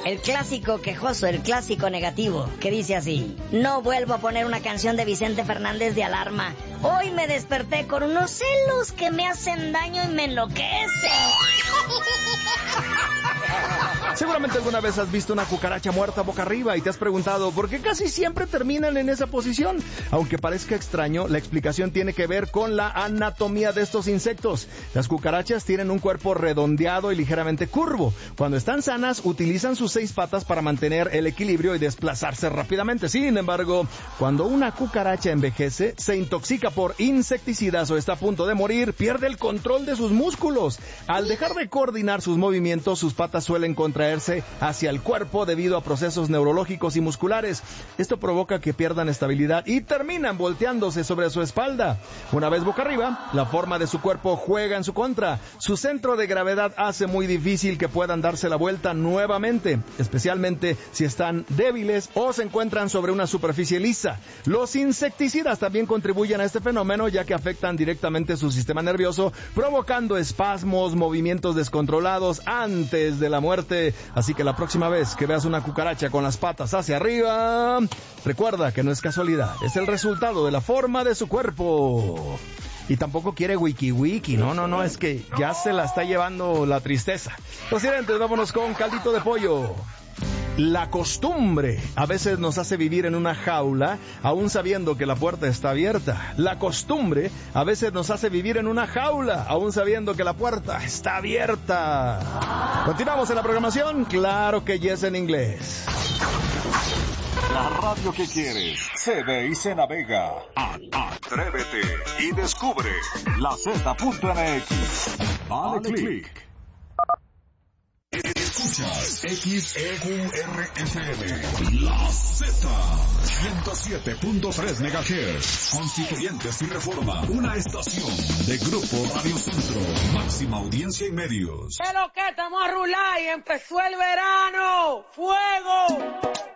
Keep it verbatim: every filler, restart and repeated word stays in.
El clásico quejoso, el clásico negativo, que dice así: no vuelvo a poner una canción de Vicente Fernández de alarma. Hoy me desperté con unos celos que me hacen daño y me enloquecen. Seguramente alguna vez has visto una cucaracha muerta boca arriba y te has preguntado por qué casi siempre terminan en esa posición. Aunque parezca extraño, la explicación tiene que ver con la anatomía de estos insectos. Las cucarachas tienen un cuerpo redondeado y ligeramente curvo. Cuando están sanas, utilizan sus seis patas para mantener el equilibrio y desplazarse rápidamente. Sin embargo, cuando una cucaracha envejece, se intoxica por insecticidas o está a punto de morir, pierde el control de sus músculos. Al dejar de coordinar sus movimientos, sus patas suelen contraerse hacia el cuerpo debido a procesos neurológicos y musculares. Esto provoca que pierdan estabilidad y terminan volteándose sobre su espalda. Una vez boca arriba, la forma de su cuerpo juega en su contra. Su centro de gravedad hace muy difícil que puedan darse la vuelta nuevamente, especialmente si están débiles o se encuentran sobre una superficie lisa. Los insecticidas también contribuyen a este fenómeno, ya que afectan directamente su sistema nervioso, provocando espasmos, movimientos descontrolados antes de la muerte. Así que la próxima vez que veas una cucaracha con las patas hacia arriba, recuerda que no es casualidad, es el resultado de la forma de su cuerpo. Y tampoco quiere wiki wiki, no, no, no, es que ya se la está llevando la tristeza. Los siguientes, vámonos con caldito de pollo. La costumbre a veces nos hace vivir en una jaula, aún sabiendo que la puerta está abierta. La costumbre a veces nos hace vivir en una jaula, aún sabiendo que la puerta está abierta. ¿Continuamos en la programación? Claro que yes en inglés. La radio que quieres se ve y se navega. Atrévete y descubre la Z punto M X. Dale click. Escuchas X E U R F M, La Z, ciento siete punto tres megahertz, Constituyentes y Reforma, una estación de Grupo Radio Centro, máxima audiencia y medios. ¿Qué lo que estamos a rular y empezó el verano? ¡Fuego!